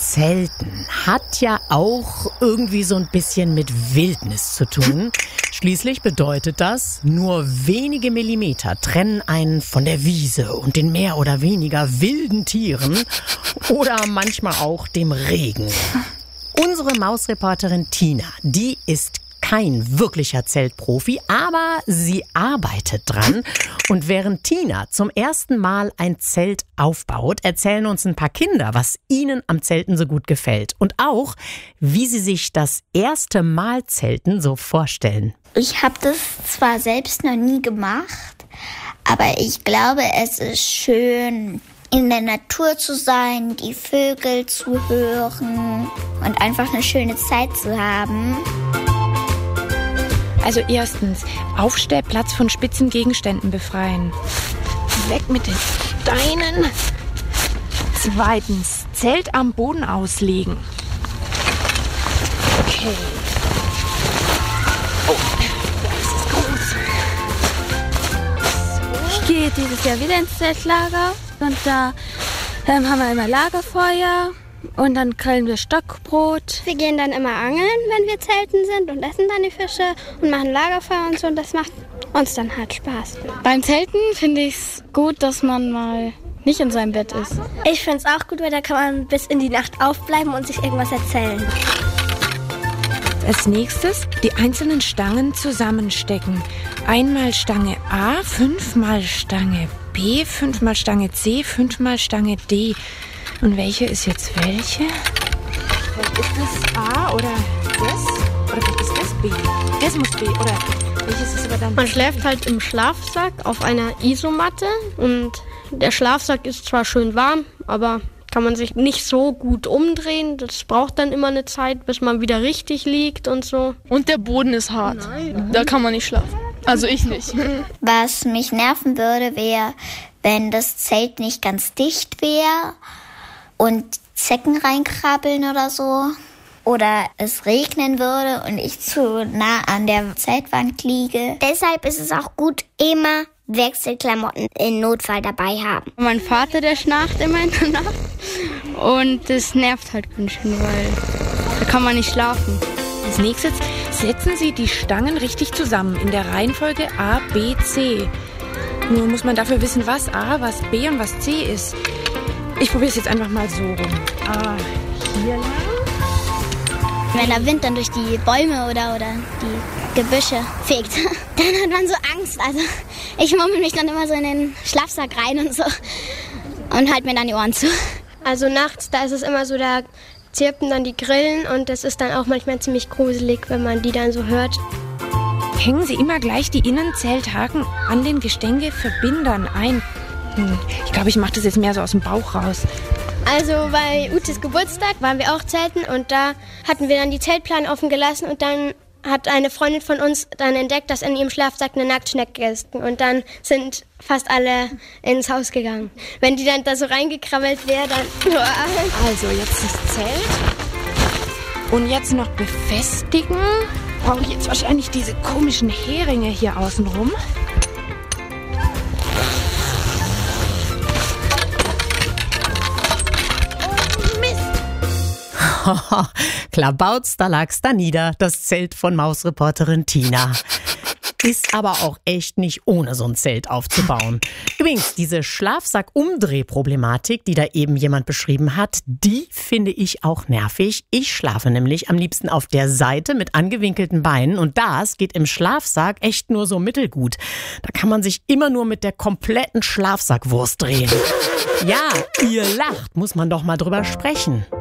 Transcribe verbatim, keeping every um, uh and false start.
Zelten hat ja auch irgendwie so ein bisschen mit Wildnis zu tun. Schließlich bedeutet das, nur wenige Millimeter trennen einen von der Wiese und den mehr oder weniger wilden Tieren oder manchmal auch dem Regen. Unsere Mausreporterin Tina, die ist kein wirklicher Zeltprofi, aber sie arbeitet dran. Und während Tina zum ersten Mal ein Zelt aufbaut, erzählen uns ein paar Kinder, was ihnen am Zelten so gut gefällt. Und auch, wie sie sich das erste Mal Zelten so vorstellen. Ich habe das zwar selbst noch nie gemacht, aber ich glaube, es ist schön, in der Natur zu sein, die Vögel zu hören und einfach eine schöne Zeit zu haben. Also erstens, Aufstellplatz von spitzen Gegenständen befreien. Weg mit den Steinen. Zweitens, Zelt am Boden auslegen. Okay. Oh, das ist groß. Ich gehe dieses Jahr wieder ins Zeltlager und da ähm, haben wir immer Lagerfeuer. Und dann grillen wir Stockbrot. Wir gehen dann immer angeln, wenn wir zelten sind und essen dann die Fische und machen Lagerfeuer und so. Und das macht uns dann halt Spaß. Beim Zelten finde ich es gut, dass man mal nicht in seinem Bett ist. Ich finde es auch gut, weil da kann man bis in die Nacht aufbleiben und sich irgendwas erzählen. Als nächstes die einzelnen Stangen zusammenstecken. Einmal Stange A, fünfmal Stange B, fünfmal Stange C, fünfmal Stange D. Und welche ist jetzt welche? Vielleicht ist das A oder das? Oder vielleicht ist das B? Das muss B, oder welches ist aber dann? Man schläft halt im Schlafsack auf einer Isomatte und der Schlafsack ist zwar schön warm, aber kann man sich nicht so gut umdrehen. Das braucht dann immer eine Zeit, bis man wieder richtig liegt und so. Und der Boden ist hart. Nein. Da kann man nicht schlafen. Also ich nicht. Was mich nerven würde, wäre, wenn das Zelt nicht ganz dicht wäre und Zecken reinkrabbeln oder so. Oder es regnen würde und ich zu nah an der Zeltwand liege. Deshalb ist es auch gut, immer Wechselklamotten im Notfall dabei haben. Mein Vater, der schnarcht immer in der Nacht. Und das nervt halt ganz schön, weil da kann man nicht schlafen. Als nächstes setzen Sie die Stangen richtig zusammen in der Reihenfolge A, B, C. Nur muss man dafür wissen, was A, was B und was C ist. Ich probiere es jetzt einfach mal so rum. A hier lang. Wenn der Wind dann durch die Bäume oder, oder die Gebüsche fegt, dann hat man so Angst. Also ich murmel mich dann immer so in den Schlafsack rein und so und halte mir dann die Ohren zu. Also nachts, da ist es immer so, da zirpen dann die Grillen und das ist dann auch manchmal ziemlich gruselig, wenn man die dann so hört. Hängen Sie immer gleich die Innenzelthaken an den Gestängeverbindern ein. Hm, ich glaube, ich mache das jetzt mehr so aus dem Bauch raus. Also bei Utes Geburtstag waren wir auch zelten und da hatten wir dann die Zeltplanen offen gelassen und dann hat eine Freundin von uns dann entdeckt, dass in ihrem Schlafsack eine Nacktschnecke ist und dann sind fast alle ins Haus gegangen. Wenn die dann da so reingekrabbelt wäre, dann... Also jetzt das Zelt und jetzt noch befestigen. Brauche ich jetzt wahrscheinlich diese komischen Heringe hier außenrum. Klabauz, da lag's da nieder, das Zelt von Mausreporterin Tina. Ist aber auch echt nicht ohne so ein Zelt aufzubauen. Übrigens, diese Schlafsack-Umdreh-Problematik, die da eben jemand beschrieben hat, die finde ich auch nervig. Ich schlafe nämlich am liebsten auf der Seite mit angewinkelten Beinen und das geht im Schlafsack echt nur so mittelgut. Da kann man sich immer nur mit der kompletten Schlafsackwurst drehen. Ja, ihr lacht, muss man doch mal drüber sprechen.